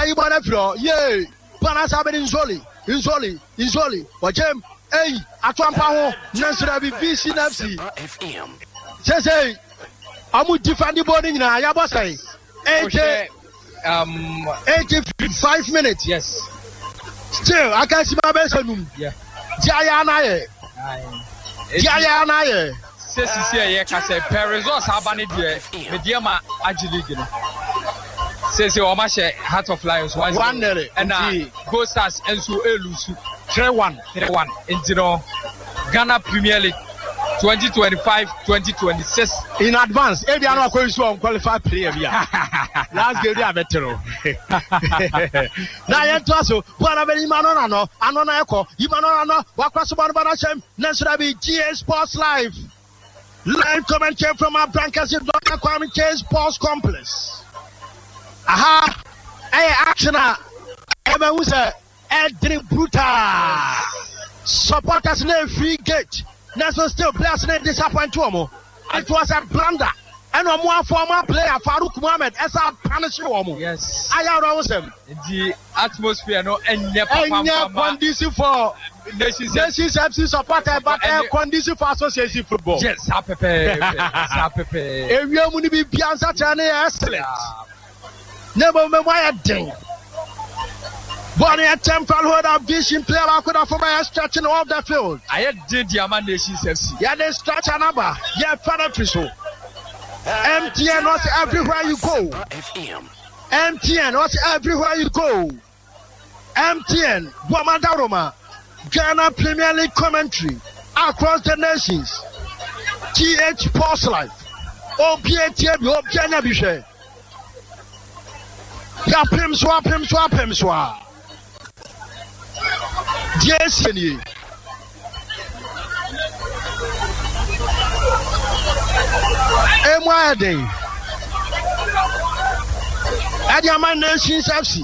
Ayi bana fro. Ye. Bana sabe Nzoli. Wajem. Hey, atwampa ho. Nansra bi BC FC. Say. Amu defend the body na ya boss say. 85 minutes. Yes. Still, I can't see my best. Yeah. Jaya na ye. Say Paris or Sabani Mediama Agiligi. Say o ma share Heart of Lions 1-0 and Go Stars Ensu Elusu 3-1 in Ghana Premier League 2025-2026 in advance. If you are not going to qualify player, last game they are better. Now you also one of the Imanano, Anona Echo, Imanano, Wakasuban Banashem, Nesrabi, GA Sports Live. Live commentary from our Brancasid Dr. Kwame Chase Sports Complex. Aha! Hey, actioner! Ever was a Edri Brutal. Supporters name free gate. National still players name disappoint to Omo. It was a blunder. And a more former player, Farouk Mohamed, as a punish Omo. Yes. I are the atmosphere, no, and conducive for Nations FC supporter, but conducive for association football. Yes, happy. If you want to be Piazza Chane, excellent. Never mind why a ding. Bonnie a temporal holder vision player could have for my stretching off the field. I did Yaman Nations FC. Yeah, they stretch a number. Yeah, Father so. MTN was everywhere you go. MTN was everywhere you go. MTN, Guamandaroma, Ghana Premier League commentary across the nations. GH Sports Life. OPATB, OPATB, Bishe. Ya pim swa. Jeseni. Emwade. Adiama Nations FC.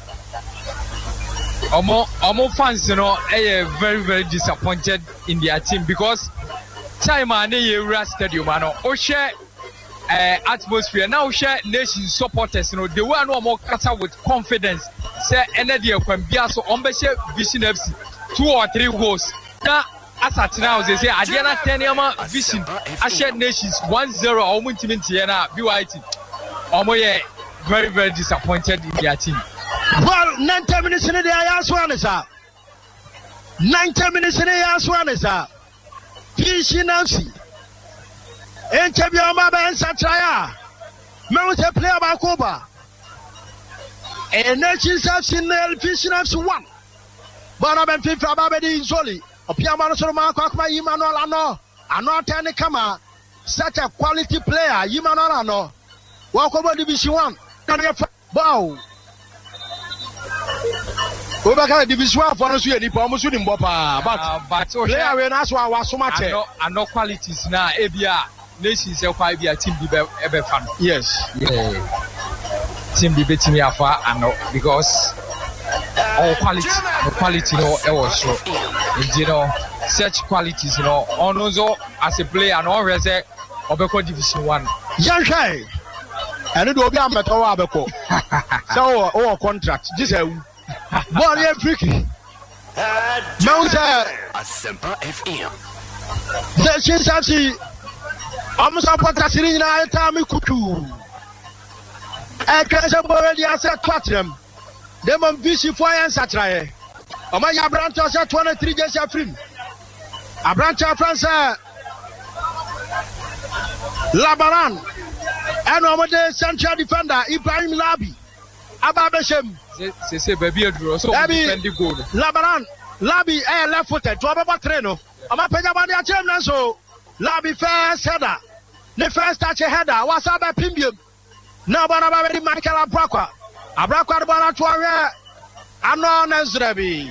Omo fans, you know, are very, very disappointed in their team because time and a stadium, share atmosphere. Now share nation supporters, you know, they were no more cutter with confidence. Say energy can be also on Vision FC 2 or 3 goals. Now as at now they say Adiana Teniama Vision I share nations 1-0 almost in Tiana BYT. Omoye very, very disappointed in their team. Well, 90 minutes in the day, I ask one is up. 90 minutes in the day, I ask one is up. Vision FC. Interview my man Satraya. Mount player by Koba. And Nations FC Vision FC 1. But I've been FIFA Babadi Zoli. A Piamano Marco Imanolano. I'm not turning camera. Such a quality player, Imanolano. Walk over Division 1. Bow. Over Division 1 for us, you almost wouldn't bopper. But player when I was so much. I know qualities now. Ebia Nations FIB team be ever fun. Yes. Yeah. Team be beating me afar and no because all quality no was so. You know, such qualities, you know, on also as a player and all reserve Obeko Division 1. Yankee. And it will be a matter of Abeko. So, or contract. This is one year freaky. Mount Asempa FM. The Chinsachi. Almost up at Sirina Tami Kutu. I can't say already answer Platinum. Them on VC for Satrae. Omaya Branch at 23 days of free. A branch of France. Labaran. And over the central defender Ibrahim Labi. Ababeshem. Say baby so defend the goal. Labaran Labi left footed. To about Treno. I'm a Pejabadi Achemna so Labi first header. The first touch a header was up at Pimbium. Now Banabadi Michael Abrakwa. Abrakwa Banatuare. Anon Ezrebi.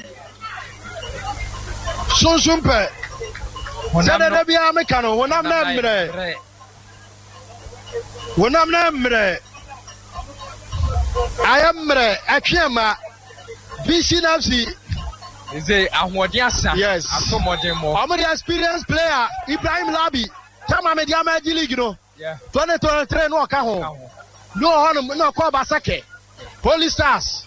Sunsumpe. Saturday Americano. When I'm not when I'm not I am Akema Vision FC. Is a Ahmodiasa? Yes. I'm an experienced player, Ibrahim Labi. Tama Mediama League, you know. Yeah. 2023 no Kaho. No, no, Kobasake. Police Stars.